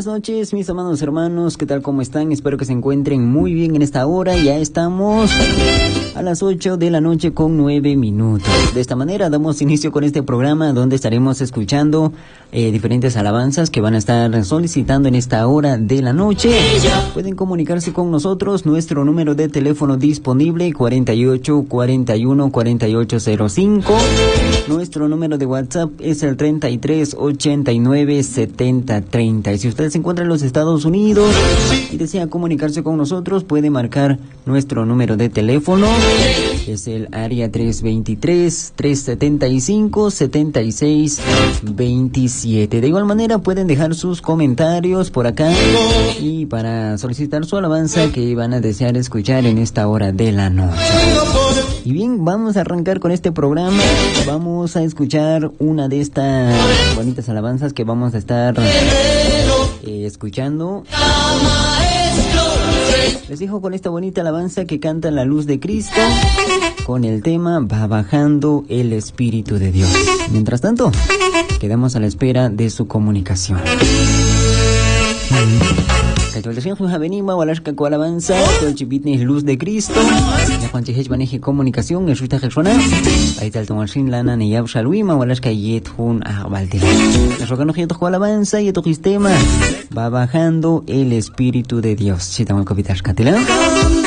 Buenas noches, mis amados hermanos, ¿qué tal? ¿Cómo están? Espero que se encuentren muy bien en esta hora. Ya estamos a las 8 de la noche con 9 minutos. De esta manera damos inicio con este programa donde estaremos escuchando diferentes alabanzas que van a estar solicitando en esta hora de la noche. Pueden comunicarse con nosotros, nuestro número de teléfono disponible 48 41 4805. Nuestro número de WhatsApp es el 33 89 70 30. Y si usted se encuentra en los Estados Unidos y desea comunicarse con nosotros, puede marcar nuestro número de teléfono. Es el área 323-375-7627. De igual manera pueden dejar sus comentarios por acá y para solicitar su alabanza que van a desear escuchar en esta hora de la noche. Y bien, vamos a arrancar con este programa. Vamos a escuchar una de estas bonitas alabanzas que vamos a estar escuchando. Les dejo con esta bonita alabanza que canta La Luz de Cristo con el tema Va bajando el Espíritu de Dios. Mientras tanto, quedamos a la espera de su comunicación. Alabanza, Luz de Cristo. La Juanchej maneje comunicación, el Ruta Gesona. Ahí está el Tomashin Lana Neyab Shalwima, Walaska Yet Hun Ahbaltila. La Rocano Jeto Alabanza y tu sistema va bajando el Espíritu de Dios. Chitamo el Capitash Catela.